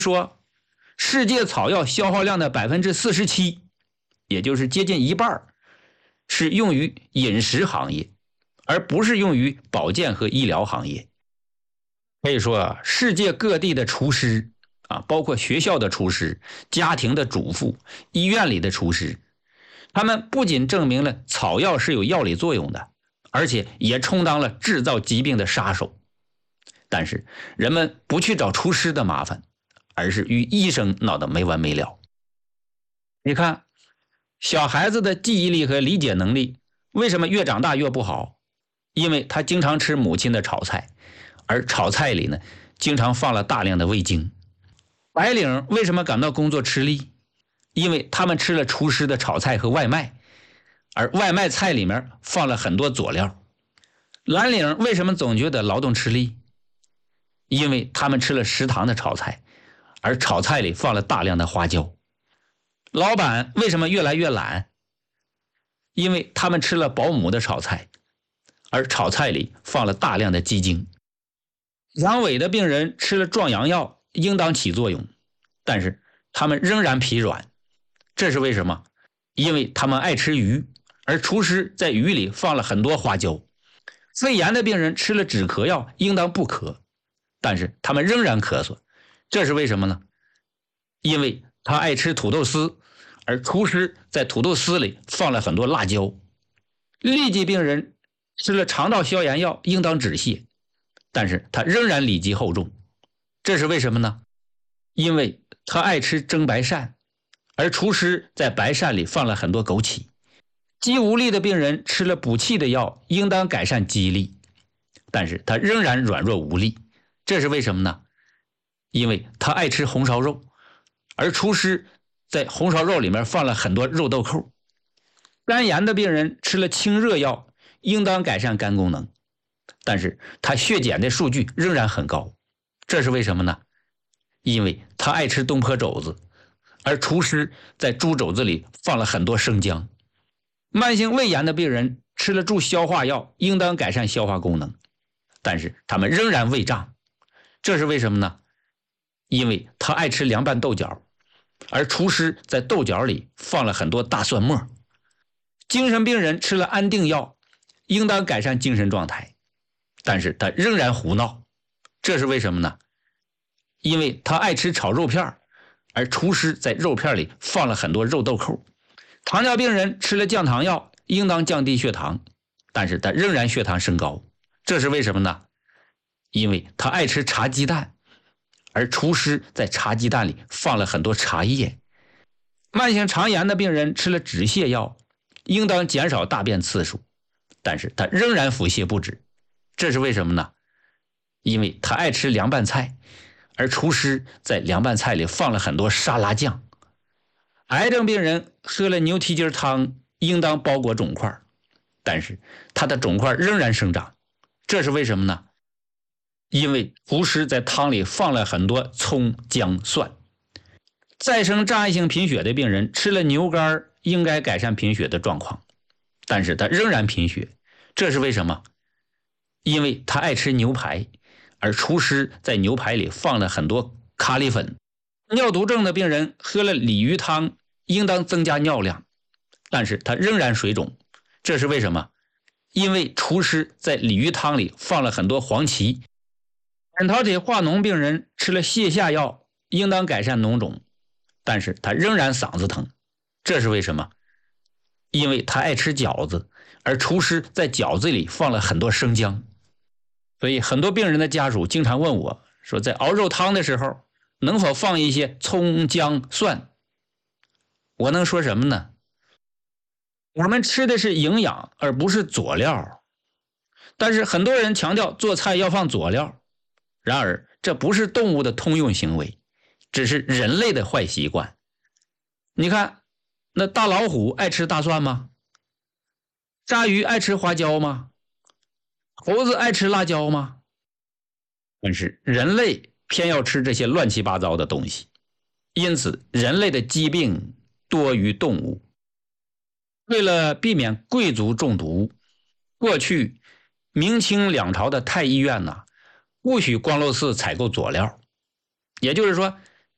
说，世界草药消耗量的47%，也就是接近一半，是用于饮食行业，而不是用于保健和医疗行业。可以说，世界各地的厨师包括学校的厨师、家庭的主妇、医院里的厨师，他们不仅证明了草药是有药理作用的，而且也充当了制造疾病的杀手。但是人们不去找厨师的麻烦，而是与医生闹得没完没了。你看，小孩子的记忆力和理解能力为什么越长大越不好？因为他经常吃母亲的炒菜，而炒菜里呢，经常放了大量的味精。白领为什么感到工作吃力？因为他们吃了厨师的炒菜和外卖，而外卖菜里面放了很多佐料。蓝领为什么总觉得劳动吃力？因为他们吃了食堂的炒菜，而炒菜里放了大量的花椒。老板为什么越来越懒？因为他们吃了保姆的炒菜，而炒菜里放了大量的鸡精。阳痿的病人吃了壮阳药，应当起作用，但是他们仍然疲软。这是为什么？因为他们爱吃鱼，而厨师在鱼里放了很多花椒。肺炎的病人吃了止咳药，应当不咳，但是他们仍然咳嗽。这是为什么呢？因为他爱吃土豆丝，而厨师在土豆丝里放了很多辣椒。痢疾病人吃了肠道消炎药，应当止泻，但是他仍然里疾厚重。这是为什么呢？因为他爱吃蒸白鳝，而厨师在白鳝里放了很多枸杞。肌无力的病人吃了补气的药，应当改善肌力，但是他仍然软弱无力。这是为什么呢？因为他爱吃红烧肉，而厨师在红烧肉里面放了很多肉豆蔻。肝炎的病人吃了清热药，应当改善肝功能，但是他血检的数据仍然很高。这是为什么呢？因为他爱吃东坡肘子，而厨师在猪肘子里放了很多生姜。慢性胃炎的病人吃了助消化药，应当改善消化功能，但是他们仍然胃胀。这是为什么呢？因为他爱吃凉拌豆角，而厨师在豆角里放了很多大蒜末。精神病人吃了安定药，应当改善精神状态，但是他仍然胡闹。这是为什么呢？因为他爱吃炒肉片，而厨师在肉片里放了很多肉豆蔻。糖尿病人吃了降糖药，应当降低血糖，但是他仍然血糖升高。这是为什么呢？因为他爱吃茶鸡蛋，而厨师在茶鸡蛋里放了很多茶叶。慢性肠炎的病人吃了止泻药，应当减少大便次数，但是他仍然腹泻不止。这是为什么呢？因为他爱吃凉拌菜，而厨师在凉拌菜里放了很多沙拉酱。癌症病人喝了牛蹄筋汤，应当包裹肿块，但是他的肿块仍然生长。这是为什么呢？因为厨师在汤里放了很多葱、姜、蒜。再生障碍性贫血的病人吃了牛肝，应该改善贫血的状况，但是他仍然贫血。这是为什么？因为他爱吃牛排，而厨师在牛排里放了很多咖喱粉。尿毒症的病人喝了鲤鱼汤，应当增加尿量，但是他仍然水肿。这是为什么？因为厨师在鲤鱼汤里放了很多黄芪。扁桃体化脓病人吃了泻下药，应当改善脓肿，但是他仍然嗓子疼。这是为什么？因为他爱吃饺子，而厨师在饺子里放了很多生姜。所以很多病人的家属经常问我说，在熬肉汤的时候能否放一些葱、姜、蒜？我能说什么呢？我们吃的是营养，而不是佐料。但是很多人强调做菜要放佐料，然而这不是动物的通用行为，只是人类的坏习惯。你看，那大老虎爱吃大蒜吗？鲨鱼爱吃花椒吗？猴子爱吃辣椒吗？但是人类偏要吃这些乱七八糟的东西，因此人类的疾病多于动物。为了避免贵族中毒，过去明清两朝的太医院不许光禄寺采购佐料，也就是说